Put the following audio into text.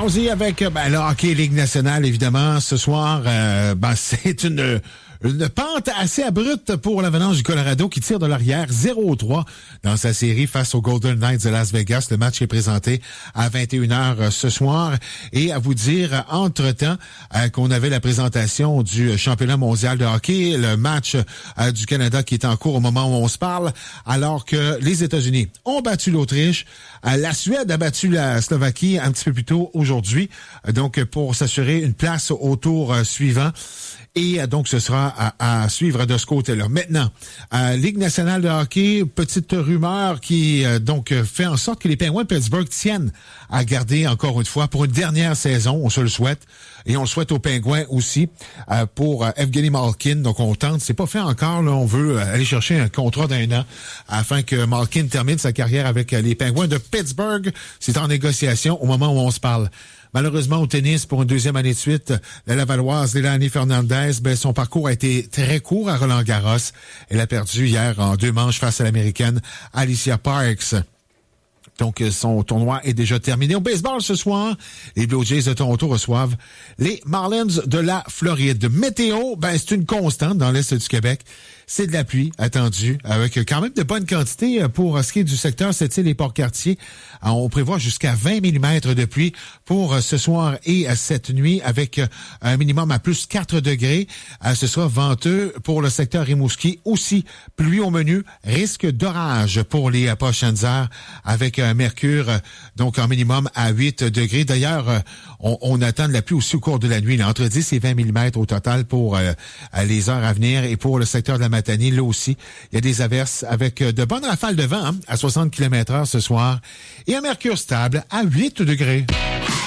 Allons-y avec le hockey Ligue nationale, évidemment. Ce soir, c'est une pente assez abrupte pour l'Avalanche du Colorado qui tire de l'arrière 0-3 dans sa série face aux Golden Knights de Las Vegas. Le match est présenté à 21h ce soir. Et à vous dire, entre-temps, qu'on avait la présentation du championnat mondial de hockey, le match du Canada qui est en cours au moment où on se parle, alors que les États-Unis ont battu l'Autriche. La Suède a battu la Slovaquie un petit peu plus tôt aujourd'hui, donc pour s'assurer une place au tour suivant. Et donc, ce sera à suivre de ce côté-là. Maintenant, Ligue nationale de hockey, petite rumeur qui fait en sorte que les Penguins de Pittsburgh tiennent à garder encore une fois pour une dernière saison, on se le souhaite. Et on le souhaite aux Penguins aussi pour Evgeny Malkin. Donc, on tente, c'est pas fait encore, là, on veut aller chercher un contrat d'1 an afin que Malkin termine sa carrière avec les Penguins de Pittsburgh. C'est en négociation au moment où on se parle. Malheureusement, au tennis, pour une deuxième année de suite, la Lavalloise Leilani Fernandez, son parcours a été très court à Roland-Garros. Elle a perdu hier en 2 manches face à l'Américaine Alicia Parks. Donc, son tournoi est déjà terminé. Au baseball ce soir, les Blue Jays de Toronto reçoivent les Marlins de la Floride. Météo, c'est une constante dans l'Est du Québec. C'est de la pluie attendue, avec quand même de bonnes quantités pour ce qui est du secteur Sept-Îles et Port-Cartier. On prévoit jusqu'à 20 mm de pluie pour ce soir et cette nuit, avec un minimum à plus 4 degrés. Ce sera venteux pour le secteur Rimouski. Aussi, pluie au menu, risque d'orage pour les prochaines heures, avec un mercure donc en minimum à 8 degrés. D'ailleurs, on attend de la pluie aussi au cours de la nuit, là, entre 10 et 20 mm au total pour les heures à venir. Et pour le secteur de la Matanie, là aussi, il y a des averses avec de bonnes rafales de vent à 60 km/h ce soir et un mercure stable à 8 degrés.